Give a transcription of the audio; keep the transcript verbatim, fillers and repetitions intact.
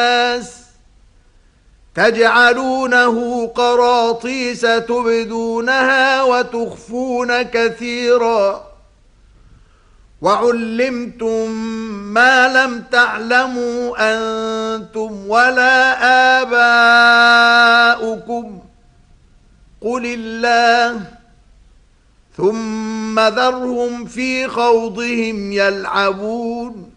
الناس تجعلونه قراطيس تبدونها وتخفون كثيرا وعلمتم ما لم تعلموا أنتم ولا آباؤكم قل الله ثم ذرهم في خوضهم يلعبون